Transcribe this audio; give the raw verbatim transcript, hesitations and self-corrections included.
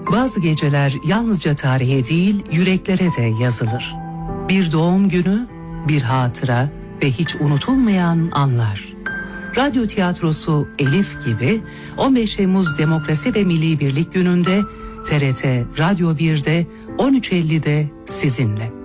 Bazı geceler yalnızca tarihe değil, yüreklere de yazılır. Bir doğum günü, bir hatıra ve hiç unutulmayan anlar. Radyo tiyatrosu Elif gibi on beş Temmuz Demokrasi ve Milli Birlik Günü'nde T R T Radyo bir'de on üç ellide sizinle.